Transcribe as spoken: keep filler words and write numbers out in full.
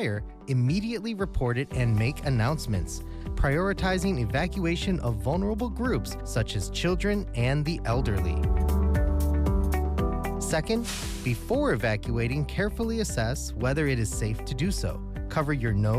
fire, immediately report it and make announcements, prioritizing evacuation of vulnerable groups such as children and the elderly. Second, before evacuating, carefully assess whether it is safe to do so. Cover your nose